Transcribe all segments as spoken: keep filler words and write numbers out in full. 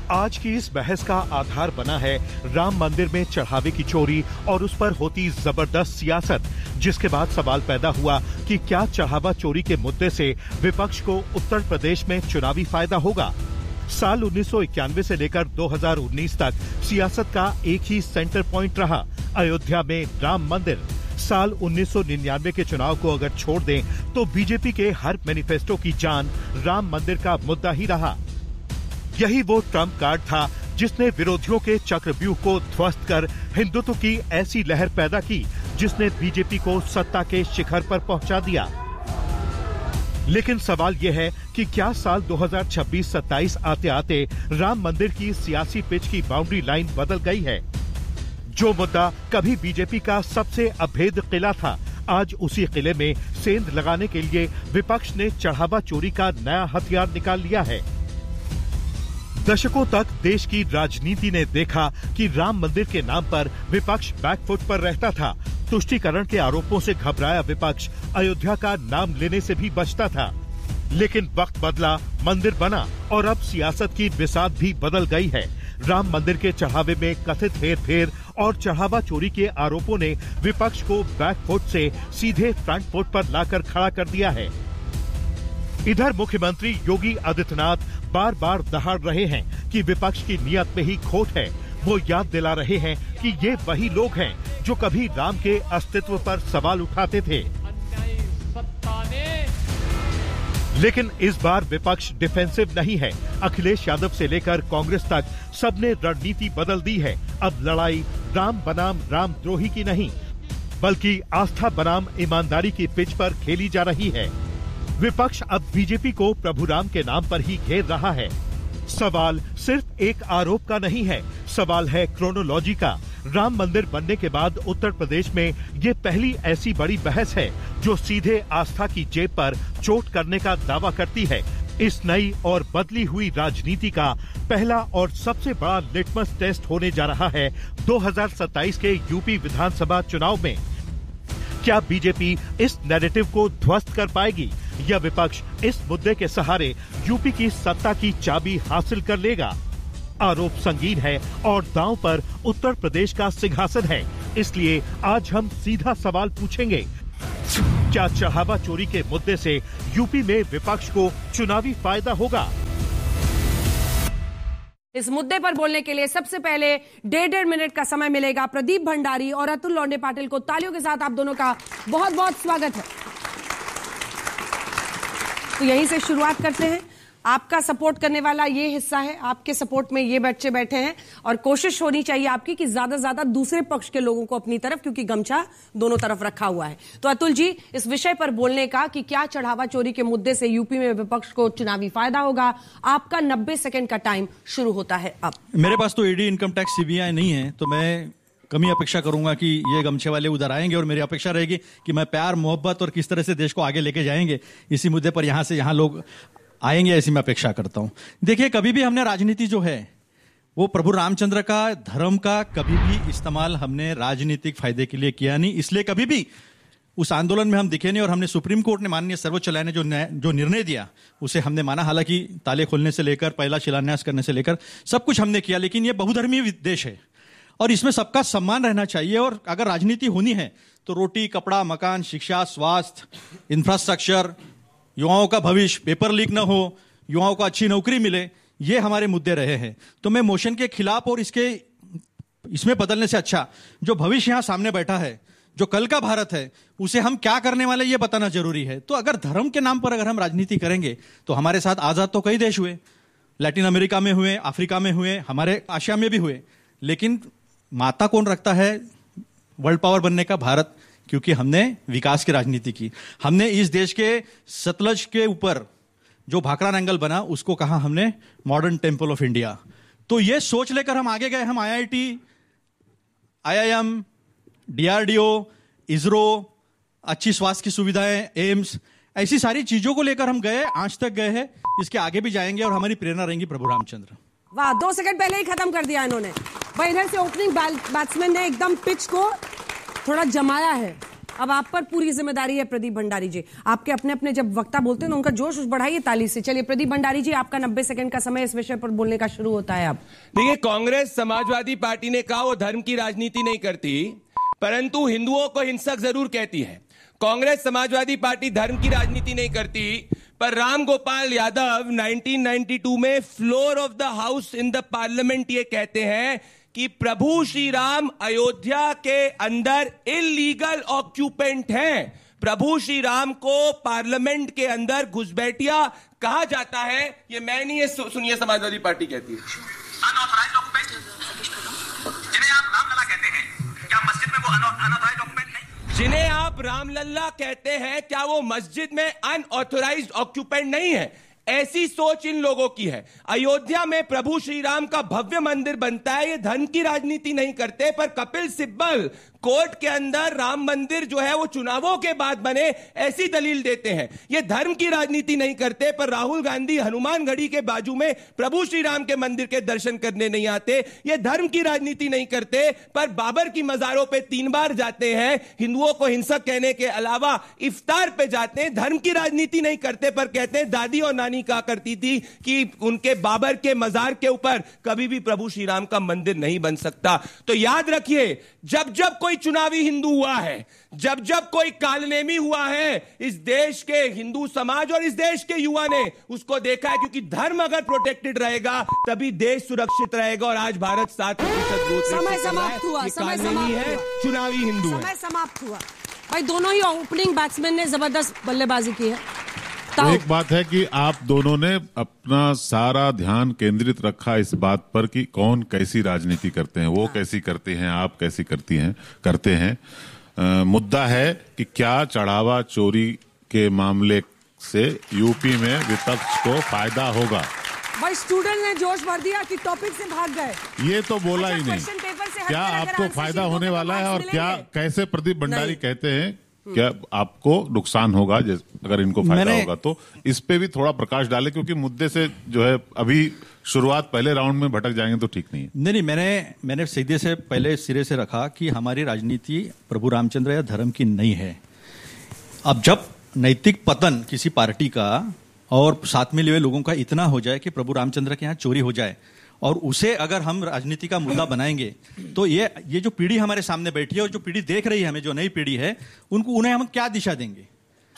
आज की इस बहस का आधार बना है राम मंदिर में चढ़ावे की चोरी और उस पर होती जबरदस्त सियासत, जिसके बाद सवाल पैदा हुआ कि क्या चढ़ावा चोरी के मुद्दे से विपक्ष को उत्तर प्रदेश में चुनावी फायदा होगा। साल उन्नीस सौ इक्यानवे से लेकर दो हज़ार उन्नीस तक सियासत का एक ही सेंटर पॉइंट रहा, अयोध्या में राम मंदिर। साल उन्नीस सौ निन्यानवे के चुनाव को अगर छोड़ दें तो बीजेपी के हर मैनिफेस्टो की जान राम मंदिर का मुद्दा ही रहा। यही वो ट्रम्प कार्ड था जिसने विरोधियों के चक्रव्यूह को ध्वस्त कर हिंदुत्व की ऐसी लहर पैदा की जिसने बीजेपी को सत्ता के शिखर पर पहुंचा दिया। लेकिन सवाल यह है कि क्या साल दो हज़ार छब्बीस सत्ताईस आते आते राम मंदिर की सियासी पिच की बाउंड्री लाइन बदल गई है। जो मुद्दा कभी बीजेपी का सबसे अभेद किला था, आज उसी किले में सेंध लगाने के लिए विपक्ष ने चढ़ावा चोरी का नया हथियार निकाल लिया है। दशकों तक देश की राजनीति ने देखा कि राम मंदिर के नाम पर विपक्ष बैकफुट पर रहता था। तुष्टीकरण के आरोपों से घबराया विपक्ष अयोध्या का नाम लेने से भी बचता था। लेकिन वक्त बदला, मंदिर बना और अब सियासत की बिसात भी बदल गई है। राम मंदिर के चढ़ावे में कथित हेरफेर और चढ़ावा चोरी के आरोपों ने विपक्ष को बैकफुट से सीधे फ्रंट फुट पर लाकर खड़ा कर दिया है। इधर मुख्यमंत्री योगी आदित्यनाथ बार बार दहाड़ रहे हैं कि विपक्ष की नियत में ही खोट है। वो याद दिला रहे हैं कि ये वही लोग हैं जो कभी राम के अस्तित्व पर सवाल उठाते थे। लेकिन इस बार विपक्ष डिफेंसिव नहीं है। अखिलेश यादव से लेकर कांग्रेस तक सबने रणनीति बदल दी है। अब लड़ाई राम बनाम रामद्रोही की नहीं, बल्कि आस्था बनाम ईमानदारी की पिच पर खेली जा रही है। विपक्ष अब बीजेपी को प्रभु राम के नाम पर ही घेर रहा है। सवाल सिर्फ एक आरोप का नहीं है, सवाल है क्रोनोलॉजी का। राम मंदिर बनने के बाद उत्तर प्रदेश में ये पहली ऐसी बड़ी बहस है जो सीधे आस्था की जेब पर चोट करने का दावा करती है। इस नई और बदली हुई राजनीति का पहला और सबसे बड़ा लिटमस टेस्ट होने जा रहा है दो हज़ार सत्ताईस के यूपी विधानसभा चुनाव में। क्या बीजेपी इस नैरेटिव को ध्वस्त कर पाएगी या विपक्ष इस मुद्दे के सहारे यूपी की सत्ता की चाबी हासिल कर लेगा? आरोप संगीन है और दांव पर उत्तर प्रदेश का सिंहासन है। इसलिए आज हम सीधा सवाल पूछेंगे, क्या चढ़ावा चोरी के मुद्दे से यूपी में विपक्ष को चुनावी फायदा होगा? इस मुद्दे पर बोलने के लिए सबसे पहले डेढ़ डेढ़ मिनट का समय मिलेगा प्रदीप भंडारी और अतुल लौंडे पाटिल को। तालियों के साथ आप दोनों का बहुत बहुत स्वागत है। तो यहीं से शुरुआत करते हैं। आपका सपोर्ट करने वाला ये हिस्सा है, आपके सपोर्ट में ये बच्चे बैठे हैं और कोशिश होनी चाहिए आपकी कि ज्यादा ज्यादा दूसरे पक्ष के लोगों को अपनी तरफ, क्योंकि गमछा दोनों तरफ रखा हुआ है। तो अतुल जी, इस विषय पर बोलने का कि क्या चढ़ावा चोरी के मुद्दे से यूपी में विपक्ष को चुनावी फायदा होगा, आपका नब्बे सेकंड का टाइम शुरू होता है अब। मेरे पास तो ईडी, इनकम टैक्स, सीबीआई नहीं है, तो मैं कमी अपेक्षा करूंगा कि ये गमछे वाले उधर आएंगे और मेरी अपेक्षा रहेगी कि मैं प्यार, मोहब्बत और किस तरह से देश को आगे लेके जाएंगे इसी मुद्दे पर यहां से यहां लोग आएंगे, ऐसी मैं अपेक्षा करता हूं। देखिए, कभी भी हमने राजनीति जो है वो प्रभु रामचंद्र का, धर्म का कभी भी इस्तेमाल हमने राजनीतिक फायदे के लिए किया नहीं। इसलिए कभी भी उस आंदोलन में हम दिखे नहीं और हमने सुप्रीम कोर्ट ने, माननीय सर्वोच्च न्यायालय ने जो जो निर्णय दिया उसे हमने माना। हालांकि ताले खोलने से लेकर पहला शिलान्यास करने से लेकर सब कुछ हमने किया, लेकिन ये बहुधर्मीय देश है और इसमें सबका सम्मान रहना चाहिए। और अगर राजनीति होनी है तो रोटी, कपड़ा, मकान, शिक्षा, स्वास्थ्य, इंफ्रास्ट्रक्चर, युवाओं का भविष्य, पेपर लीक न हो, युवाओं को अच्छी नौकरी मिले, ये हमारे मुद्दे रहे हैं। तो मैं मोशन के खिलाफ और इसके इसमें बदलने से अच्छा जो भविष्य यहां सामने बैठा है, जो कल का भारत है, उसे हम क्या करने वाले ये बताना जरूरी है। तो अगर धर्म के नाम पर अगर हम राजनीति करेंगे तो हमारे साथ आजाद तो कई देश हुए, लैटिन अमेरिका में हुए, अफ्रीका में हुए, हमारे एशिया में भी हुए, लेकिन माता कौन रखता है वर्ल्ड पावर बनने का? भारत। क्योंकि हमने विकास की राजनीति की, हमने इस देश के सतलज के ऊपर जो भाखड़ा एंगल बना उसको कहा हमने मॉडर्न टेम्पल ऑफ इंडिया। तो ये सोच लेकर हम आगे गए। हम आईआईटी, आईआईएम, डीआरडीओ, इसरो, अच्छी स्वास्थ्य की सुविधाएं, एम्स, ऐसी सारी चीजों को लेकर हम गए, आज तक गए हैं, इसके आगे भी जाएंगे और हमारी प्रेरणा रहेंगी प्रभु रामचंद्र। वाह, दो सेकंड पहले ही खत्म कर दिया इन्होंने। भाई इधर से ओपनिंग बैट्समैन ने एकदम पिच को थोड़ा जमाया है। अब आप पर पूरी जिम्मेदारी है प्रदीप भंडारी जी। आपके अपने अपने जब वक्ता बोलते हैं तो उनका जोश बढ़ाइए ताली से। चलिए प्रदीप भंडारी जी, आपका नब्बे सेकंड का समय इस विषय पर बोलने का शुरू होता है अब। देखिए, कांग्रेस समाजवादी पार्टी ने कहा वो धर्म की राजनीति नहीं करती, परंतु हिंदुओं को हिंसक जरूर कहती है। कांग्रेस समाजवादी पार्टी धर्म की राजनीति नहीं करती, पर Ram Gopal Yadav nineteen ninety two में floor of the house in the parliament ये कहते हैं कि प्रभु श्री राम अयोध्या के अंदर इलीगल ऑक्यूपेंट हैं। प्रभु श्री राम को पार्लियामेंट के अंदर घुसपैठिया कहा जाता है। ये मैं नहीं, ये सुनिए समाजवादी पार्टी कहती है। अनऑथराइज्ड ऑक्यूपेंट जिन्हें आप रामलला कहते हैं, क्या मस्जिद में वो अनऑथराइज्ड ऑक्यूपेंट नहीं? जिन्हें आप रामलल्ला कहते हैं, क्या वो मस्जिद में अनऑथराइज्ड ऑक्यूपेंट नहीं है? ऐसी सोच इन लोगों की है। अयोध्या में प्रभु श्री राम का भव्य मंदिर बनता है, ये धर्म की राजनीति नहीं करते, पर कपिल सिब्बल कोर्ट के अंदर राम मंदिर जो है वो चुनावों के बाद बने ऐसी दलील देते हैं। ये धर्म की राजनीति नहीं करते, पर राहुल गांधी हनुमानगढ़ी के बाजू में प्रभु श्री राम के मंदिर के दर्शन करने नहीं आते। ये धर्म की राजनीति नहीं करते, पर बाबर की मजारों पे तीन बार जाते हैं। हिंदुओं को हिंसक कहने के अलावा इफ्तार पे जाते हैं। धर्म की राजनीति नहीं करते, पर कहते हैं दादी और नानी कहा करती थी कि उनके बाबर के मजार के ऊपर कभी भी प्रभु श्री राम का मंदिर नहीं बन सकता। तो याद रखिए, जब जब कोई चुनावी हिंदू हुआ है, जब जब कोई कालनेमी हुआ है, इस देश के हिंदू समाज और इस देश के युवा ने उसको देखा है, क्योंकि धर्म अगर प्रोटेक्टेड रहेगा तभी देश सुरक्षित रहेगा। और आज भारत सात प्रतिशत ग्रोथ समय समाप्त हुआ, समय समाप्त है, चुनावी हिंदू है। समय समाप्त हुआ भाई। दोनों ही ओपनिंग बैट्समैन ने जबरदस्त बल्लेबाजी की है। एक बात है कि आप दोनों ने अपना सारा ध्यान केंद्रित रखा इस बात पर कि कौन कैसी राजनीति करते हैं, वो कैसी करते हैं, आप कैसी करती हैं करते हैं। आ, मुद्दा है कि क्या चढ़ावा चोरी के मामले से यूपी में विपक्ष को फायदा होगा। भाई स्टूडेंट ने जोश भर दिया कि टॉपिक से भाग गए। ये तो बोला ही नहीं। क्या आपको फायदा होने वाला है और क्या कैसे प्रदीप भंडारी कहते हैं क्या आपको नुकसान होगा अगर इनको फायदा होगा, तो इस पे भी थोड़ा प्रकाश डाले, क्योंकि मुद्दे से जो है अभी शुरुआत पहले राउंड में भटक जाएंगे तो ठीक नहीं है। नहीं नहीं मैंने मैंने सीधे से पहले सिरे से रखा कि हमारी राजनीति प्रभु रामचंद्र या धर्म की नहीं है। अब जब नैतिक पतन किसी पार्टी का और साथ में लिए लोगों का इतना हो जाए कि प्रभु रामचंद्र के यहाँ चोरी हो जाए, और उसे अगर हम राजनीति का मुद्दा बनाएंगे, तो ये ये जो पीढ़ी हमारे सामने बैठी है और जो पीढ़ी देख रही है हमें, जो नई पीढ़ी है, उनको उन्हें हम क्या दिशा देंगे।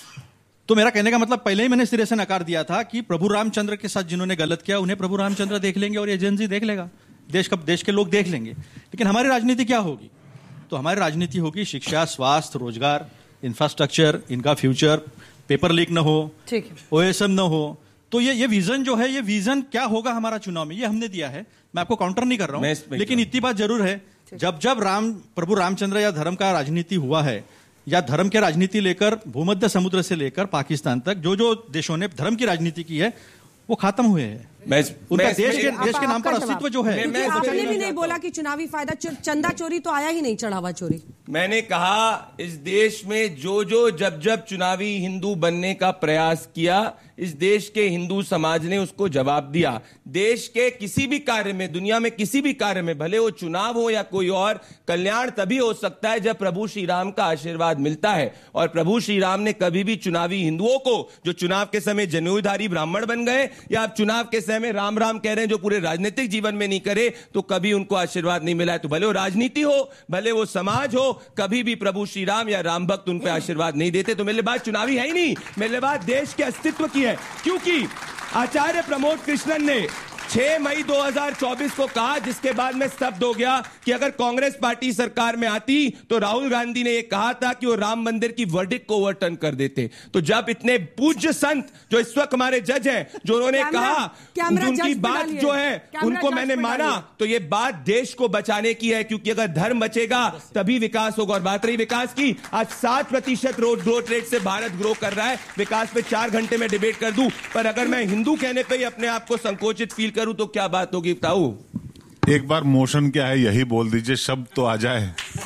तो मेरा कहने का मतलब पहले ही मैंने सिरे से नकार दिया था कि प्रभु रामचंद्र के साथ जिन्होंने गलत किया उन्हें प्रभु रामचंद्र देख लेंगे और एजेंसी देख लेगा, देश का देश के लोग देख लेंगे। लेकिन हमारी राजनीति क्या होगी? तो हमारी राजनीति होगी शिक्षा, स्वास्थ्य, रोजगार, इंफ्रास्ट्रक्चर, इनका फ्यूचर, पेपर लीक न हो, ओएसएम न हो। तो ये ये विजन जो है, ये विजन क्या होगा हमारा चुनाव में, ये हमने दिया है। मैं आपको काउंटर नहीं कर रहा हूं, लेकिन इतनी बात जरूर है, जब जब राम प्रभु रामचंद्र या धर्म का राजनीति हुआ है, या धर्म की राजनीति लेकर भूमध्य समुद्र से लेकर पाकिस्तान तक जो जो देशों ने धर्म की राजनीति की है वो खत्म हुए हैं। मैं, उनका मैं, देश के देश के नाम पर अस्तित्व जो है। आपने भी नहीं बोला कि चुनावी फायदा, चंदा चोरी तो आया ही नहीं, चढ़ावा चोरी। मैंने कहा इस देश में जो जो जब जब चुनावी हिंदू बनने का प्रयास किया, इस देश के हिंदू समाज ने उसको जवाब दिया। देश के किसी भी कार्य में, दुनिया में किसी भी कार्य में, भले वो चुनाव हो या कोई और, कल्याण तभी हो सकता है जब प्रभु श्री राम का आशीर्वाद मिलता है। और प्रभु श्री राम ने कभी भी चुनावी हिंदुओं को, जो चुनाव के समय जनेऊधारी ब्राह्मण बन गए या आप चुनाव के समय में राम राम कह रहे हैं, जो पूरे राजनीतिक जीवन में नहीं करे, तो कभी उनको आशीर्वाद नहीं मिला है। तो भले वो राजनीति हो, भले वो समाज हो, कभी भी प्रभु श्री राम या राम भक्त उन पर आशीर्वाद नहीं देते। तो मेरे बात चुनावी है ही नहीं, मेरे बात देश के अस्तित्व की है। क्योंकि आचार्य प्रमोद कृष्णन ने छह मई दो हज़ार चौबीस को कहा, जिसके बाद में स्तब्ध हो गया, कि अगर कांग्रेस पार्टी सरकार में आती तो राहुल गांधी ने यह कहा था कि वो राम मंदिर की वर्डिक्ट को ओवरटर्न कर देते। तो जब इतने पूज्य संत जो इस वक्त हमारे जज हैं, जो उन्होंने कहा, उनकी बात जो है उनको मैंने माना, तो ये बात देश को बचाने की है। क्योंकि अगर धर्म बचेगा तभी विकास होगा। और बात रही विकास की, आज सात प्रतिशत रोड ग्रोथ रेट से भारत ग्रो कर रहा है। विकास पे चार घंटे में डिबेट कर दूं, पर अगर मैं हिंदू कहने पे ही अपने आप को संकोचित फील करूं तो क्या बात होगी बताओ। एक बार मोशन क्या है यही बोल दीजिए, शब्द तो आ जाए।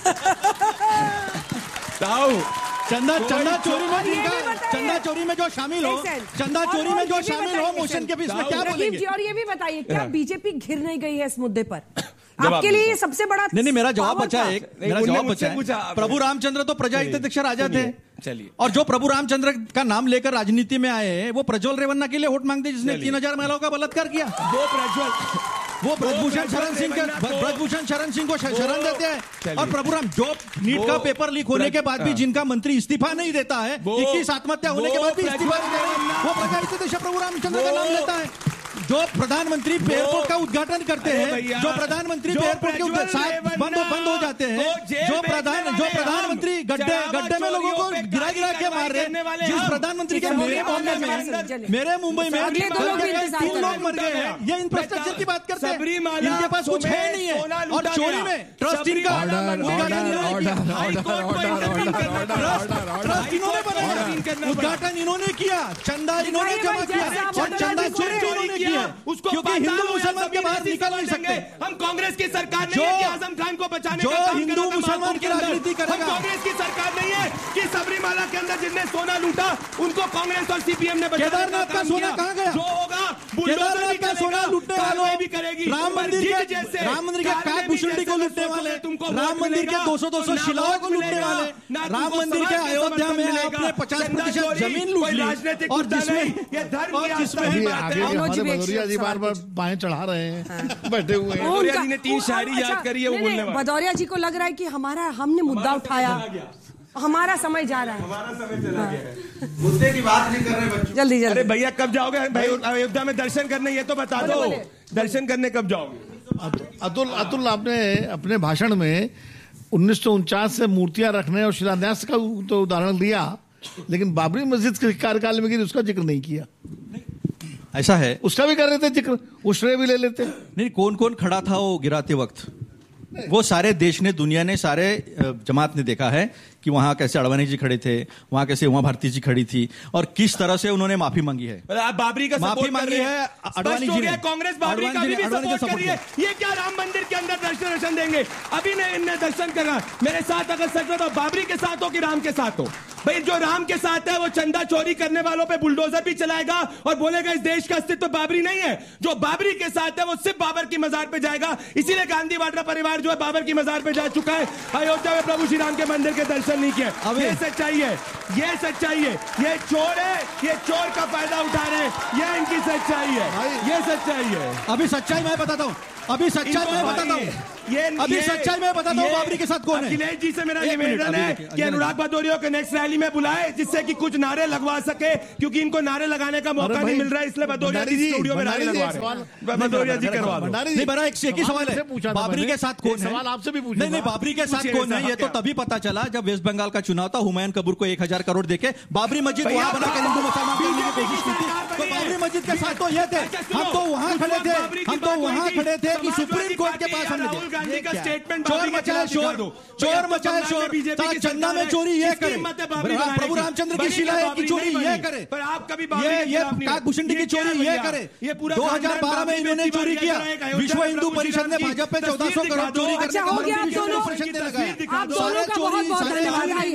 ताऊ चंदा चंदा चोरी में जिनका चंदा चोरी में जो शामिल हो चंदा चोरी में जो शामिल हो मोशन के बीच में क्या बोलेंगे? और ये भी बताइए, क्या बीजेपी घिर नहीं गई है इस मुद्दे पर? आपके लिए सबसे बड़ा नहीं नहीं मेरा जवाब power बचा था। एक मेरा जवाब बचा है। प्रभु रामचंद्र तो प्रजा हित अध्यक्ष राजा थे। चलिए, और जो प्रभु रामचंद्र का नाम लेकर राजनीति में आए हैं वो प्रज्वल रेवन्ना के लिए वोट मांगते जिसने तीन हजार महिलाओं का बलात्कार किया। वो प्रज्वल वो ब्रजभूषण शरण सिंह के ब्रजभूषण शरण सिंह को शरण देते हैं। और प्रभु राम जो नीट का पेपर लीक होने के बाद भी जिनका मंत्री इस्तीफा नहीं देता है, इक्कीस आत्महत्या होने के बाद भी इस्तीफा नहीं दे रहा, वो प्रजा हित अध्यक्ष प्रभु रामचंद्र का नाम लेता है। जो प्रधानमंत्री एयरपोर्ट का उद्घाटन करते हैं, जो प्रधानमंत्री एयरपोर्ट के उद्घाटन बंद बंद हो जाते हैं, जो प्रधान जो प्रधानमंत्री गड्ढे गड्ढे में लोगों को गिरा गिरा के मार रहे हैं, जिस प्रधानमंत्री के मेरे मोहल्ले में मेरे मुंबई में तीन लोग मर गए हैं, ये इंफ्रास्ट्रक्चर की बात करते हैं। इनके पास कुछ है नहीं है और चोरी में ट्रस्ट इनका ट्रस्ट इन्होंने बनाया, उद्घाटन इन्होंने किया, चंदा इन्होंने जमा किया और चंदा चोरी इन्होंने किया। उसको क्योंकि हिंदू मुसलमान के बाहर निकल नहीं सकते। हम कांग्रेस की सरकार नहीं जो है कि आजम खान को बचाने जो का काम हिंदू मुसलमान की राजनीति करेगा। हम कांग्रेस की सरकार नहीं है कि सबरीमाला के अंदर जिसने सोना लूटा उनको कांग्रेस और सीपीएम ने बचाया। केदारनाथ का सोना कहाँ गया? जो होगा केदारनाथ का सोना लूटने वालों भी करेगी। राम मंदिर के राम मंदिर के काक भूषणी को लूटने वाले, राम मंदिर के दो सौ दो सौ शिलाओं को लूटने वाले, राम मंदिर के अयोध्या में आपने पचास प्रतिशत जमीन लूट ली और जिसमें और जिसमें भदौरिया जी बार बार बाएं चढ़ा रहे हैं बैठे हुए हैं। भदौरिया जी ने तीन शायरी याद करी है, वो बोलने वाले। भदौरिया जी को लग रहा है कि हमारा हमने मुद्दा उठाया, हमारा समय जा रहा है, हमारा समय चला गया है, मुद्दे की बात नहीं कर रहे बच्चों। जल्दी जल्दी। अरे भैया कब जाओगे भाई अयोध्या में दर्शन करने, ये तो बता दो दर्शन करने कब जाओगे? अतुल अतुल आपने अपने भाषण में उन्नीस सौ उनचास से मूर्तियां रखने और शिलान्यास का तो उदाहरण लिया, लेकिन बाबरी मस्जिद के कार्यकाल में उसका जिक्र नहीं किया। ऐसा है, उसका भी कर रहे थे जिक्र, वो श्रेय भी ले लेते। नहीं, कौन कौन खड़ा था वो गिराते वक्त? वो सारे देश ने, दुनिया ने, सारे जमात ने देखा है कि वहां कैसे अडवाणी जी खड़े थे, वहां कैसे उमा भारती जी खड़ी थी और किस तरह से उन्होंने माफी मांगी है। आप बाबरी का माफी मांगी है अडवाणी जी ने, कांग्रेस बाबरी का भी सपोर्ट कर रही है। ये क्या राम मंदिर के अंदर दर्शन दर्शन देंगे? अभी ने इनने दर्शन करा। मेरे साथ अगर सच में तो बाबरी के साथ हो कि राम के साथ हो? भाई जो राम के साथ है वो चंदा चोरी करने वालों पे बुलडोजर भी चलाएगा और बोलेगा इस देश का अस्तित्व बाबरी नहीं है। जो बाबरी के साथ है वो सिर्फ बाबर की मजार पे जाएगा। इसीलिए गांधी वाड्रा परिवार जो है बाबर की मजार पे जा चुका है। अयोध्या में प्रभु श्री राम के मंदिर के दर्शन नहीं किए। ये सच्चाई है, ये सच्चाई है। ये चोर है, ये चोर का फायदा उठा रहे हैं, ये इनकी सच्चाई है, ये सच्चाई है। अभी सच्चाई मैं बताता हूँ, अभी सच्चाई मैं बताता हूँ, ये अभी सच्चाई मैं बताता हूँ बाबरी के साथ कौन है। अखिलेश जी से मेरा निवेदन है कि अनुराग भदौरिया को नेक्स्ट रैली में बुलाए, जिससे कि कुछ नारे लगवा सके, क्योंकि इनको नारे लगाने का मौका नहीं मिल रहा है, इसलिए भदौरिया जी स्टूडियो में नारे लगवा रहे हैं। भदौरिया जी करवा दो। नहीं, बड़ा एक ही सवाल है, बाबरी के साथ कौन है? सवाल आपसे भी पूछा। नहीं नहीं, बाबरी के साथ कौन है ये तो तभी पता चला जब वेस्ट बंगाल का चुनाव था। हुमायूं कबूर को एक हजार करोड़ देके बाबरी मस्जिद वहां बनाकर हिंदू मुसलमान करने की कोशिश की थी। तो बाबरी मस्जिद के साथ तो ये थे, हम तो वहां खड़े थे, हम तो वहां खड़े थे कि सुप्रीम कोर्ट के पास हमने राहुल गांधी का स्टेटमेंट चोर मचाए शोर, चोर मचाए शोर, चंदा में चोरी ये करे, प्रभु रामचंद्र की शिलाएं की चोरी ये करे, पर आप कभी ये ये काकभूषणी की चोरी ये करे। ये पूरा दो हजार बारह में इन्होंने चोरी किया। विश्व हिंदू परिषद ने भाजपा पे चौदह सौ करोड़ चोरी करने का परिषद ने लगाया। सारे चोरी, सारे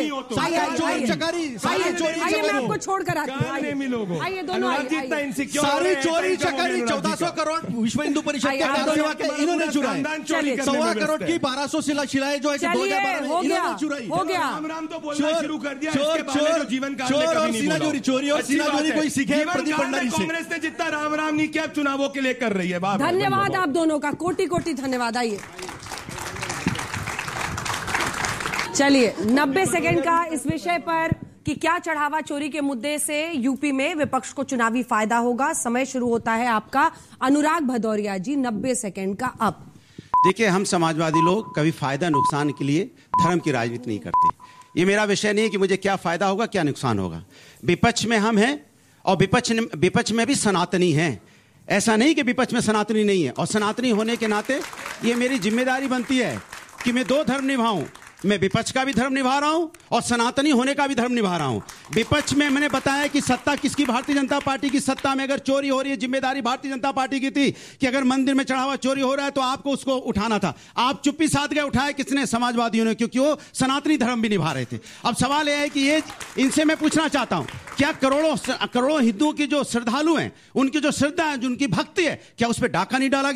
चोरी चकारी, सारी चोरी मैं आपको छोड़कर आती हूँ। आइए दोनों, सारी चोरी चकारी चौदह सौ करोड़ विश्व हिंदू परिषद के इन्होंने चुराए। सवा करोड़ की बारह सौ शिलाएं जो है दो हजार बारह में इन्होंने चुराई। हो गया, राम राम तो बोलना शुरू कर दिया। चोर चोर जीवन काल चोर में और कभी सीना नहीं चोरी, चोरी और सीना चोरी कोई सीखे प्रदीप भंडारी से। कांग्रेस ने जितना राम राम नहीं किया चुनावों के लिए कर रही है। धन्यवाद आप दोनों का, कोटि कोटि धन्यवाद। आइए चलिए, नब्बे सेकंड का इस विषय पर कि क्या चढ़ावा चोरी के मुद्दे से यूपी में विपक्ष को चुनावी फायदा होगा। समय शुरू होता है आपका। अनुराग भदौरिया जी, नब्बे सेकंड का अब। देखिए, हम समाजवादी लोग कभी फायदा नुकसान के लिए धर्म की राजनीति नहीं करते। ये मेरा विषय नहीं है कि मुझे क्या फायदा होगा क्या नुकसान होगा। विपक्ष में हम हैं और विपक्ष विपक्ष में भी सनातनी हैं। ऐसा नहीं कि विपक्ष में सनातनी नहीं है, और सनातनी होने के नाते ये मेरी जिम्मेदारी बनती है कि मैं दो धर्म निभाऊं। मैं विपक्ष का भी धर्म निभा रहा हूं और सनातनी होने का भी धर्म निभा रहा हूं। विपक्ष में मैंने बताया कि सत्ता किसकी, भारतीय जनता पार्टी की। सत्ता में अगर चोरी हो रही है, जिम्मेदारी भारतीय जनता पार्टी की थी कि अगर मंदिर में चढ़ावा चोरी हो रहा है तो आपको उसको उठाना था। आप चुप्पी साध गए, उठाया किसने? समाजवादियों ने, क्योंकि वो सनातनी धर्म भी निभा रहे थे। अब सवाल यह है कि ये इनसे मैं पूछना चाहता हूं, क्या करोड़ों करोड़ों हिंदुओं की जो श्रद्धालु हैं, उनकी जो श्रद्धा है, जो उनकी भक्ति है, क्या उस पर डाका नहीं डाला गया?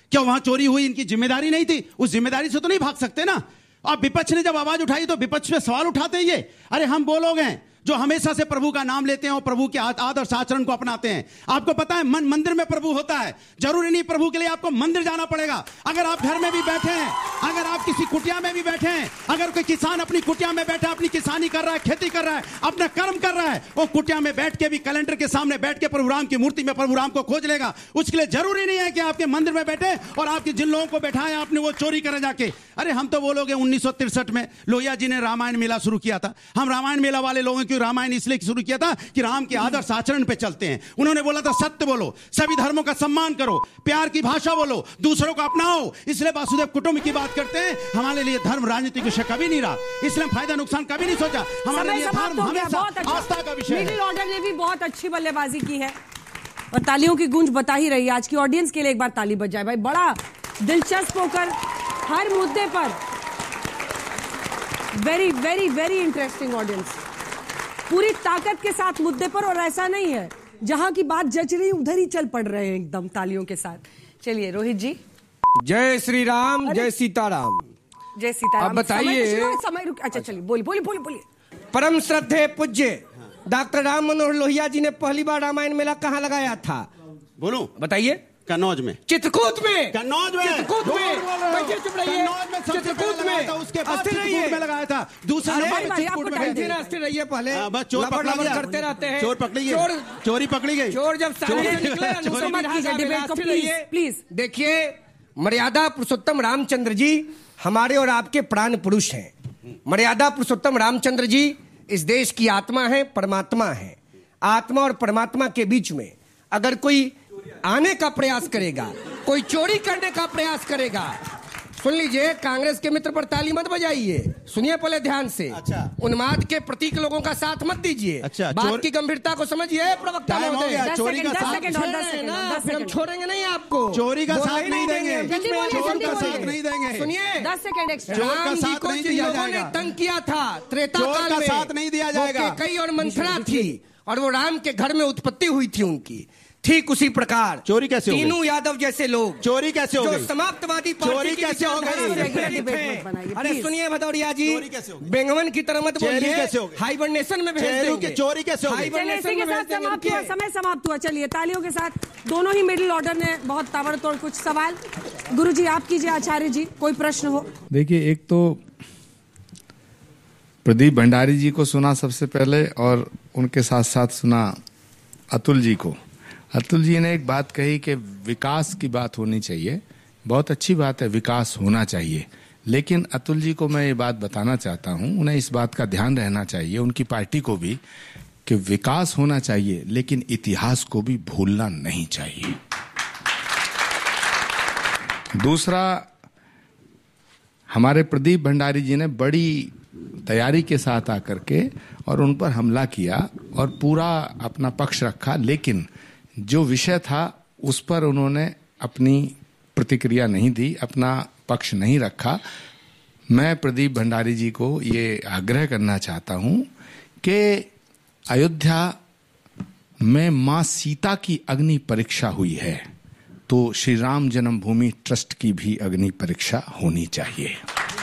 क्या वहां चोरी हुई इनकी जिम्मेदारी नहीं थी? उस जिम्मेदारी से तो नहीं भाग सकते ना। अब विपक्ष ने जब आवाज उठाई तो विपक्ष पे सवाल उठाते हैं ये। अरे हम वो लोग हैं जो हमेशा से प्रभु का नाम लेते हैं और प्रभु के आदर्श आचरण को अपनाते हैं। आपको पता है मन मंदिर में प्रभु होता है, जरूरी नहीं प्रभु के लिए आपको मंदिर जाना पड़ेगा। अगर आप घर में भी बैठे हैं, अगर आप किसी कुटिया में भी बैठे हैं, अगर कोई किसान अपनी कुटिया में बैठा अपनी किसानी कर रहा है, खेती कर रहा है, अपना कर्म कर रहा है, वो कुटिया में बैठ के भी कैलेंडर के सामने बैठ के प्रभु राम की मूर्ति में प्रभु राम को खोज लेगा। उसके लिए जरूरी नहीं है कि आपके मंदिर में बैठे और आपके जिन लोगों को बैठाए आपने वो चोरी करे जाके। अरे हम तो वो लोग हैं, उन्नीस सौ तिरसठ में लोहिया जी ने रामायण मेला शुरू किया था। हम रामायण मेला वाले लोगों की रामायण इसलिए शुरू किया था कि राम के आदर्श आचरण पे चलते हैं। उन्होंने बोला था सत्य बोलो, सभी धर्मों का सम्मान करो, प्यार की भाषा बोलो, दूसरों को अपनाओ। इसलिए वासुदेव कुटुंब की बात करते हैं। हमारे लिए धर्म राजनीतिक विषय कभी नहीं रहा, इसलिए फायदा नुकसान कभी नहीं सोचा। हमारे लिए धर्म हमेशा आस्था का विषय है। मिडिल ऑर्डर ने भी बहुत अच्छी बल्लेबाजी की है और तालियों की गूंज बता ही रही है। आज की ऑडियंस के लिए एक बार ताली बज जाए भाई। बड़ा दिलचस्प होकर हर मुद्दे पर very very very interesting audience, पूरी ताकत के साथ मुद्दे पर। और ऐसा नहीं है जहां की बात जच रही उधर ही चल पड़ रहे हैं एकदम तालियों के साथ। चलिए रोहित जी। जय श्री राम, जय सीताराम। जय सीताराम। अब बताइए। समय, समय रुक, अच्छा चलिए बोलिए बोलिए बोलिए बोलिए। परम श्रद्धेय पूज्य डॉक्टर राम मनोहर लोहिया जी ने पहली बार रामायण मेला कहाँ लगाया था? बोलो बताइए। कन्नौज में, चित्रकूट में, कन्नौज में, चित्रकूट में, चुप रहिए, चित्रकूट में, उसके बाद चित्रकूट में लगाया था। दूसरे नंबर पे चित्रकूट में गए थे। अस्थिर रहिए पहले, बस चोर पकड़ा गया, करते रहते हैं। चोर पकड़ी गई, चोरी पकड़ी गई। चोर जब सामने निकले, प्लीज देखिए, मर्यादा पुरुषोत्तम रामचंद्र जी हमारे और आपके प्राण पुरुष हैं। मर्यादा पुरुषोत्तम रामचंद्र जी इस देश की आत्मा है, परमात्मा है। आत्मा और परमात्मा के बीच में अगर कोई आने का प्रयास करेगा, कोई चोरी करने का प्रयास करेगा, सुन लीजिए, कांग्रेस के मित्र पर ताली मत बजाइए, सुनिए पहले ध्यान से। अच्छा। उन्माद के प्रतीक लोगों का साथ मत दीजिए। अच्छा। बात की गंभीरता को समझिए प्रवक्ता महोदय। चोरी का साथ फिर हम छोड़ेंगे नहीं आपको। चोरी का साथ नहीं देंगे, चोर का साथ नहीं देंगे। सुनिए, दस सेकंड एक्स्ट्रा। राम जी को जिन लोगों ने तंग किया था त्रेता काल में, साथ नहीं दिया जाएगा। कई और मंथरा थी और वो राम के घर में उत्पत्ति हुई थी उनकी। ठीक उसी प्रकार चोरी कैसे हो गई? तीनू यादव जैसे लोग चोरी कैसे हो गई? जो समाप्तवादी चोरी कैसे हो गई? अरे सुनिए भदौरिया जी, बेंगवन की तरह मत बोलिए, हाइबरनेशन में भेज देंगे। चोरी कैसे हो गई? हाइबरनेशन के साथ समाप्त हुआ, समय समाप्त हुआ। चलिए तालियों के साथ दोनों ही मिडिल ऑर्डर ने बहुत ताबड़तोड़ कुछ सवाल। गुरुजी आप कीजिए, आचार्य जी कोई प्रश्न हो। देखिए, एक तो प्रदीप भंडारी जी को सुना सबसे पहले और उनके साथ साथ सुना अतुल जी को। अतुल जी ने एक बात कही कि विकास की बात होनी चाहिए। बहुत अच्छी बात है, विकास होना चाहिए, लेकिन अतुल जी को मैं ये बात बताना चाहता हूं, उन्हें इस बात का ध्यान रहना चाहिए, उनकी पार्टी को भी, कि विकास होना चाहिए लेकिन इतिहास को भी भूलना नहीं चाहिए। दूसरा, हमारे प्रदीप भंडारी जी ने बड़ी तैयारी के साथ आकर के और उन पर हमला किया और पूरा अपना पक्ष रखा, लेकिन जो विषय था उस पर उन्होंने अपनी प्रतिक्रिया नहीं दी, अपना पक्ष नहीं रखा। मैं प्रदीप भंडारी जी को ये आग्रह करना चाहता हूं कि अयोध्या में मां सीता की अग्नि परीक्षा हुई है, तो श्री राम जन्मभूमि ट्रस्ट की भी अग्नि परीक्षा होनी चाहिए।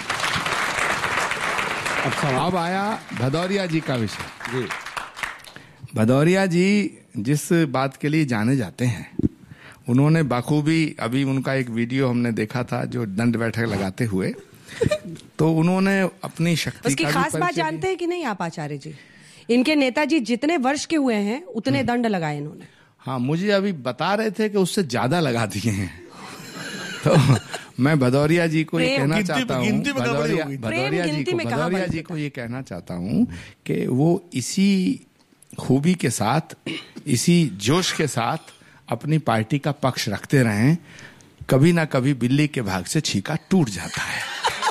अब आया भदौरिया जी का विषय। भदौरिया जी जिस बात के लिए जाने जाते हैं, उन्होंने बाखूबी, अभी उनका एक वीडियो हमने देखा था जो दंड बैठक लगाते हुए, तो उन्होंने अपनी शक्ति उसकी खास बात जानते हैं कि नहीं आप आचार्य जी? इनके नेताजी जितने वर्ष के हुए हैं उतने दंड लगाए इन्होंने। हाँ, मुझे अभी बता रहे थे कि उससे ज्यादा लगा दिए हैं। तो मैं भदौरिया जी को ये कहना चाहता हूँ, भदौरिया भदौरिया जी को भदौरिया जी को ये कहना चाहता हूँ कि वो इसी खूबी के साथ, इसी जोश के साथ अपनी पार्टी का पक्ष रखते रहें। कभी ना कभी बिल्ली के भाग से छीका टूट जाता है।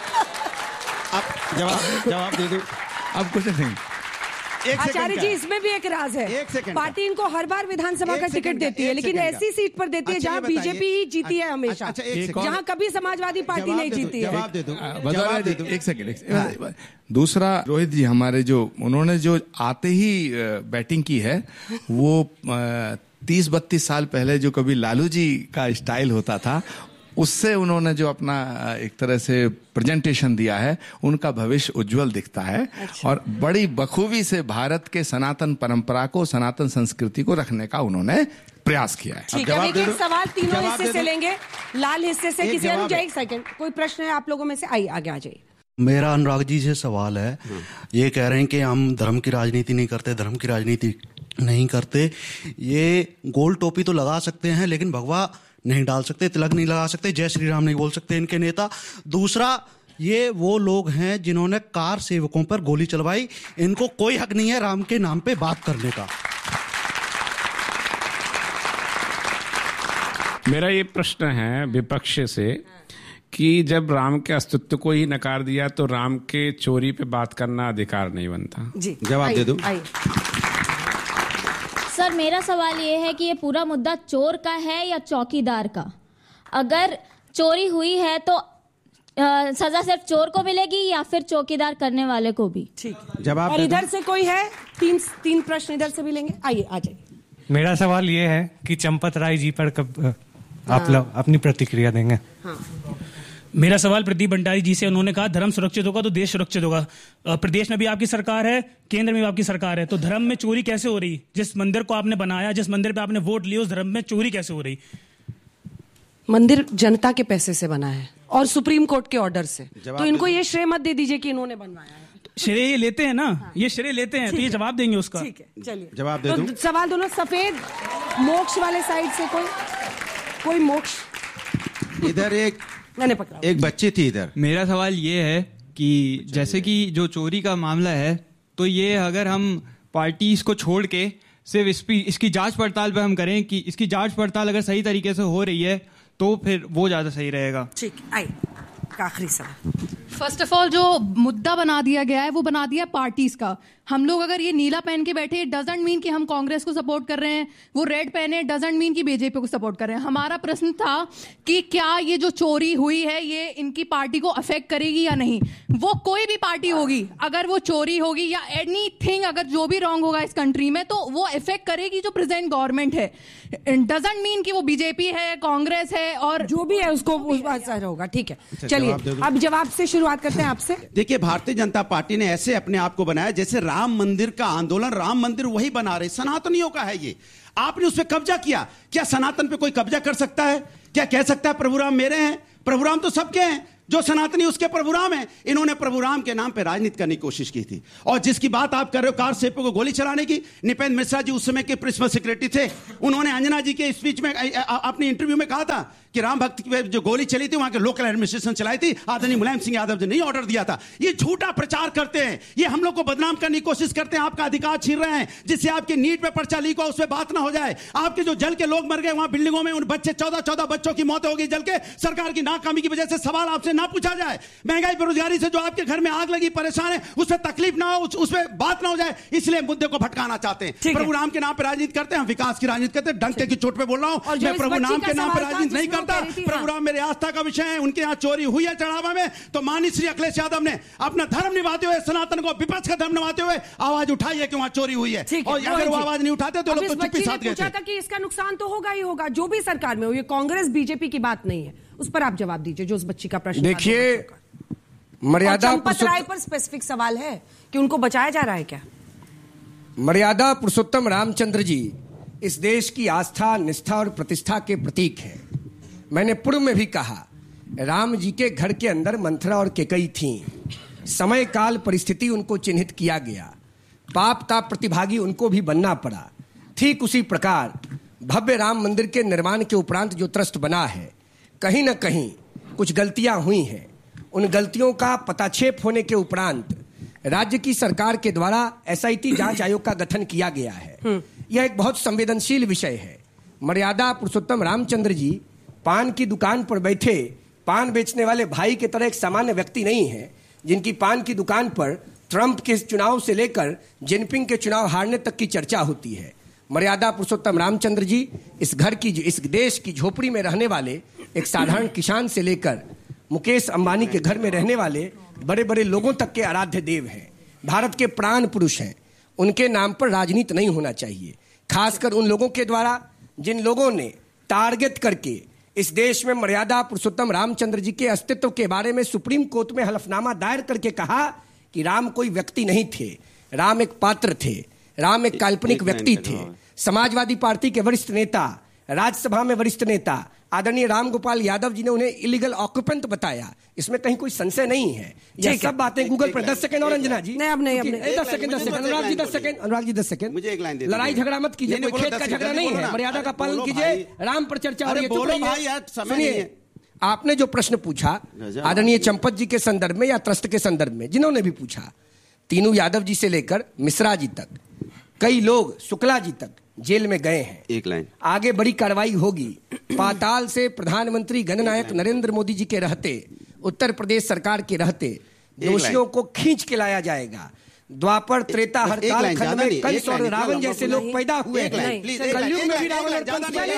अब जवाब जवाब दे दो। अब कुछ नहीं। आचार्य जी, इसमें भी एक राज है। एक सेकंड, पार्टी इनको हर बार विधानसभा का टिकट देती है, लेकिन ऐसी सीट पर देती है जहां बीजेपी ही जीती है हमेशा, जहां कभी समाजवादी पार्टी नहीं जीती है। जवाब दे दो। जवाब दे दो। एक सेकंड। दूसरा, रोहित जी हमारे जो उन्होंने जो आते ही बैटिंग की है, वो तीस बत्तीस साल पहले जो कभी लालू जी का स्टाइल होता था, उससे उन्होंने जो अपना एक तरह से प्रेजेंटेशन दिया है, उनका भविष्य उज्जवल दिखता है। अच्छा। और बड़ी बखूबी से भारत के सनातन परंपरा को, सनातन संस्कृति को रखने का उन्होंने प्रयास किया है। ठीक है, देखिए सवाल तीनों हिस्से से लेंगे। लाल हिस्से से किसी अनुजा, एक सेकंड, कोई प्रश्न है आप लोगों में से? आइए आगे आ जाइए। मेरा अनुराग जी से सवाल है, ये कह रहे हैं कि हम धर्म की राजनीति नहीं करते, धर्म की राजनीति नहीं करते। ये गोल टोपी तो लगा सकते हैं लेकिन भगवा नहीं डाल सकते, तिलक नहीं लगा सकते, जय श्री राम नहीं बोल सकते इनके नेता। दूसरा, ये वो लोग हैं जिन्होंने कार सेवकों पर गोली चलवाई, इनको कोई हक नहीं है राम के नाम पे बात करने का। मेरा ये प्रश्न है विपक्ष से कि जब राम के अस्तित्व को ही नकार दिया तो राम के चोरी पे बात करना अधिकार नहीं बनता? जी, जवाब दे दूं। सर, मेरा सवाल ये है कि ये पूरा मुद्दा चोर का है या चौकीदार का? अगर चोरी हुई है तो आ, सजा सिर्फ चोर को मिलेगी या फिर चौकीदार करने वाले को भी? ठीक, जवाब। और इधर से कोई है? तीन तीन प्रश्न इधर से भी लेंगे। आइए आ जाइए। मेरा सवाल ये है कि चंपत राय जी पर कब आप लोग अपनी प्रतिक्रिया देंगे? हाँ। मेरा सवाल प्रदीप भंडारी जी से, उन्होंने कहा धर्म सुरक्षित होगा तो देश सुरक्षित होगा। प्रदेश में भी आपकी सरकार है, केंद्र में भी आपकी सरकार है, तो धर्म में चोरी कैसे हो रही? जिस मंदिर को आपने बनाया, जिस मंदिर पे आपने वोट लिए, उस धर्म में चोरी कैसे हो रही? मंदिर जनता के पैसे से बना है और सुप्रीम कोर्ट के ऑर्डर से, तो इनको ये श्रेय मत दे दीजिए कि इन्होंने बनवाया है। श्रेय ये लेते हैं ना, हाँ। ये श्रेय लेते हैं, तो ये जवाब देंगे उसका। ठीक है, चलिए जवाब दे दूं। तो सवाल दोनों सफेद मोक्ष वाले साइड से, कोई कोई मोक्ष इधर एक मैंने पकड़ा, एक बच्ची थी इधर। मेरा सवाल ये है कि जैसे कि जो चोरी का मामला है, तो ये अगर हम पार्टीज को छोड़ के सिर्फ इसकी इसकी जांच पड़ताल पे हम करें कि इसकी जांच पड़ताल अगर सही तरीके से हो रही है तो फिर वो ज्यादा सही रहेगा। ठीक, आई आखिरी सवाल। फर्स्ट ऑफ ऑल जो मुद्दा बना दिया गया है वो बना दिया पार्टीज का। हम लोग अगर ये नीला पहन के बैठे, डजंट मीन कि हम कांग्रेस को सपोर्ट कर रहे हैं, वो रेड पहने डजंट मीन कि बीजेपी को सपोर्ट कर रहे हैं। हमारा प्रश्न था कि क्या ये जो चोरी हुई है ये इनकी पार्टी को अफेक्ट करेगी या नहीं। वो कोई भी पार्टी होगी, अगर वो चोरी होगी या एनीथिंग, अगर जो भी रॉन्ग होगा इस कंट्री में, तो वो इफेक्ट करेगी जो प्रेजेंट गवर्नमेंट है। डजंट मीन कि वो बीजेपी है, कांग्रेस है, और जो भी है उसको असर होगा। ठीक है, चलिए अब जवाब से शुरुआत करते हैं आपसे। देखिए, भारतीय जनता पार्टी ने ऐसे अपने आप को बनाया जैसे राम मंदिर का आंदोलन, राम मंदिर वही बना रहे, सनातनियों का है ये। आपने उस पर कब्जा किया। क्या सनातन पे कोई कब्जा कर सकता है? क्या कह सकता है प्रभु राम मेरे हैं? प्रभु राम तो सबके हैं, जो सनातनी उसके प्रभु राम है। इन्होंने प्रभु राम के नाम पे राजनीति करने की कोशिश की थी। और जिसकी बात आप कर रहे हो कार सेवकों को गोली चलाने की, निपेंद्र मिश्रा जी उस समय के प्रिंसिपल सेक्रेटरी थे, उन्होंने अंजना जी के स्पीच में अपने इंटरव्यू में कहा था कि राम भक्त की जो गोली चली थी वहां के लोकल एडमिनिस्ट्रेशन चलाई थी, आदरणीय मुलायम सिंह यादव जी ने ऑर्डर दिया था। ये झूठा प्रचार करते हैं, ये हम लोग को बदनाम करने की कोशिश करते हैं, आपका अधिकार छीन रहे हैं, जिससे आपकी नीट पे पर्चा लीक हो, उस पर बात ना हो जाए। आपके जो जल के लोग मर गए वहां बिल्डिंगों में, उन बच्चे चौदह चौदह बच्चों की मौत हो गई जल के, सरकार की नाकामी की वजह से, सवाल आपसे ना पूछा जाए। महंगाई बेरोजगारी से जो आपके घर में आग लगी, परेशान है, उस पर तकलीफ ना हो, उस पर बात ना हो जाए, इसलिए मुद्दे को भटकाना चाहते हैं। प्रभु राम के नाम पर राजनीति करते हैं, हम विकास की राजनीति करते हैं। डंके की चोट पे बोल रहा हूं, मैं प्रभु नाम के नाम पर राजनीति नहीं करता। प्रभु राम मेरे आस्था का विषय है। उनके यहाँ चोरी हुई है चढ़ावा में, तो माननीय श्री अखिलेश यादव ने अपना धर्म निभाते हुए, सनातन को विपक्ष का धर्म निभाते हुए आवाज उठाई है कि वहां चोरी हुई है। और अगर वो आवाज नहीं उठाते तो लोग तो चुप्पी साध गए थे। कि इसका नुकसान तो होगा ही होगा, जो भी सरकार में हो, ये कांग्रेस बीजेपी की बात नहीं है। उस पर आप जवाब दीजिए, जो उस बच्ची का प्रश्न। देखिए, मर्यादा चंपत राय पर स्पेसिफिक सवाल है कि उनको बचाया जा रहा है क्या? मर्यादा पुरुषोत्तम रामचंद्र जी इस देश की आस्था, निष्ठा और प्रतिष्ठा के प्रतीक हैं। मैंने पूर्व में भी कहा, राम जी के घर के अंदर मंथरा और केकई थीं। समय काल परिस्थिति उनको चिन्हित किया गया, पाप का प्रतिभागी उनको भी बनना पड़ा। ठीक उसी प्रकार भव्य राम मंदिर के निर्माण के उपरांत जो ट्रस्ट बना है, कहीं न कहीं कुछ गलतियां हुई हैं। उन गलतियों का पताक्षेप होने के उपरांत राज्य की सरकार के द्वारा एसआईटी जांच आयोग का गठन किया गया है। यह एक बहुत संवेदनशील विषय है। मर्यादा पुरुषोत्तम रामचंद्र जी पान की दुकान पर बैठे पान बेचने वाले भाई की तरह एक सामान्य व्यक्ति नहीं है, जिनकी पान की दुकान पर ट्रंप के चुनाव से लेकर जिनपिंग के चुनाव हारने तक की चर्चा होती है। मर्यादा पुरुषोत्तम रामचंद्र जी इस घर की, इस देश की झोपड़ी में रहने वाले एक साधारण किसान से लेकर मुकेश अंबानी के घर में रहने वाले बड़े बड़े लोगों तक के आराध्य देव हैं, भारत के प्राण पुरुष हैं। उनके नाम पर राजनीति नहीं होना चाहिए, खासकर उन लोगों के द्वारा जिन लोगों ने टारगेट करके इस देश में मर्यादा पुरुषोत्तम रामचंद्र जी के अस्तित्व के बारे में सुप्रीम कोर्ट में हलफनामा दायर करके कहा कि राम कोई व्यक्ति नहीं थे, राम एक पात्र थे, राम एक काल्पनिक व्यक्ति थे। समाजवादी पार्टी के वरिष्ठ नेता, राज्यसभा में वरिष्ठ नेता आदरणीय रामगोपाल यादव जी ने उन्हें इलीगल ऑक्यूपेंट बताया। इसमें कहीं कोई संशय नहीं है। ये सब बातें गूगल पर। दस सेकंड और अंजना जी, नहीं अब नहीं अब नहीं दस सेकंड दस सेकंड अनुराग जी दस सेकंड अनुराग जी दस सेकंड मुझे एक लाइन दे। लड़ाई झगड़ा मत कीजिए, कोई खेत का झगड़ा नहीं है, मर्यादा का पालन कीजिए। राम पर चर्चा हो रही है। सुनिए, आपने जो प्रश्न पूछा आदरणीय चंपत जी के संदर्भ में या ट्रस्ट के संदर्भ में, जिन्होंने भी पूछा, तीनू यादव जी से लेकर मिश्रा जी तक, कई लोग शुक्ला जी तक जेल में गए हैं। एक लाइन आगे बड़ी कार्रवाई होगी। पाताल से प्रधानमंत्री जननायक नरेंद्र मोदी जी के रहते, उत्तर प्रदेश सरकार के रहते दोषियों को खींच के लाया जाएगा। द्वापर त्रेता हर काल खंड में कई सौ रावण जैसे लोग पैदा हुए। कलयुग में भी रावण और कंस चलिए,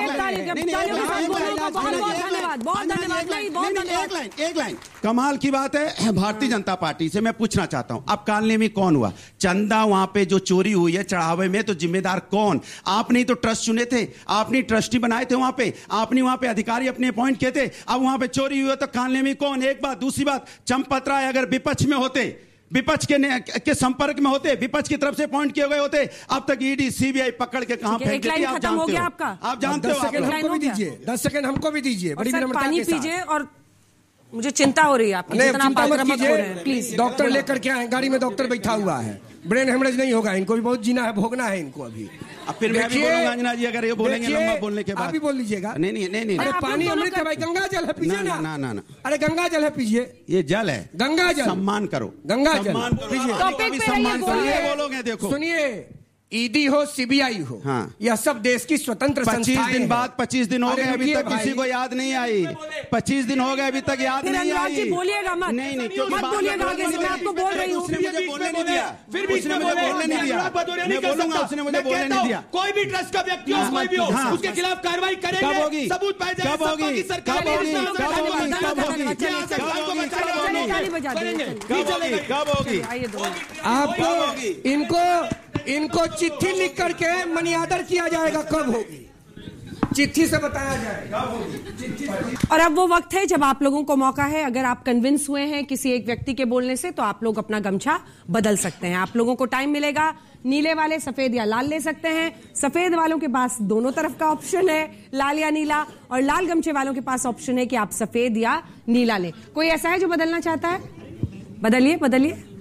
बहुत धन्यवाद। एक लाइन कमाल की बात है। भारतीय जनता पार्टी से मैं पूछना चाहता हूं, अब कालने में कौन हुआ? चंदा वहां पे जो चोरी हुई है चढ़ावे में, तो जिम्मेदार कौन? आपने ही तो ट्रस्ट चुने थे, आपने ट्रस्टी बनाए थे, वहां पे आपने वहां पे अधिकारी अपने अपॉइंट किए थे। अब वहां पे चोरी हुई है तो कालने में कौन? एक बात। दूसरी बात, चंपत राय अगर विपक्ष में होते, विपक्ष के के संपर्क में होते, विपक्ष की तरफ से पॉइंट किए गए होते, अब तक ईडी सीबीआई पकड़ के कहां फेंक देती? आप जानते हो, आपका आप जानते हो। हमको भी दीजिए दस सेकंड, हमको भी दीजिए। बड़ी पानी पीजिए। और मुझे चिंता हो रही है आपकी, जितना आप आक्रामक हो रहे हैं, प्लीज। डॉक्टर लेकर के आए, गाड़ी में डॉक्टर बैठा हुआ है। ब्रेन हेमरेज नहीं होगा, इनको भी बहुत जीना है, भोगना है इनको अभी। अब फिर मैं भी बोलूंगा अंजना जी, अगर ये बोलेंगे लंबा बोलने के बाद। आप भी बोल लीजिएगा। नहीं नहीं नहीं नहीं। अरे पानी अमृत है भाई, गंगा जल है, पीजिए ना। ना ना ना। अरे गंगा जल है, पीजिए। ये जल है, गंगा जल। सम्मान करो, गंगा जल पीजिए। टॉपिक पे सम्मान बोलोगे। देखो सुनिए, ईडी हो सीबीआई हो, हाँ, यह सब देश की स्वतंत्र पच्चीस दिन बाद पच्चीस दिन हो गए अभी तक किसी को याद नहीं आई। पच्चीस दिन हो गए अभी तक याद नहीं आई। बोलिएगा मत, नहीं नहीं, क्योंकि मत बोलिएगा आगे से, मैं आपको बोल रही हूँ। उसने मुझे बोलने नहीं दिया, फिर भी उसने मुझे बोलने नहीं दिया। मैं बोलूंगा, उसने मुझे बोलने नहीं दिया। कोई भी ट्रस्ट का व्यक्ति हो, कोई भी हो, उसके खिलाफ कार्रवाई करेंगे। कब होगी? सबूत पाए जाएंगे। कब होगी? सरकार कब होगी? कब होगी? कब होगी? कब होगी? आपको इनको इनको चिट्ठी लिख करके मनी ऑर्डर किया जाएगा। कब होगी? चिट्ठी से बताया जाएगा कब होगी। और अब वो वक्त है जब आप लोगों को मौका है, अगर आप कन्विंस हुए हैं किसी एक व्यक्ति के बोलने से, तो आप लोग अपना गमछा बदल सकते हैं। आप लोगों को टाइम मिलेगा। नीले वाले सफेद या लाल ले सकते हैं। सफेद वालों के पास दोनों तरफ का ऑप्शन है, लाल या नीला, और लाल गमछे वालों के पास ऑप्शन है कि आप सफेद या नीला लें। कोई ऐसा है जो बदलना चाहता है? बदलिए बदलिए।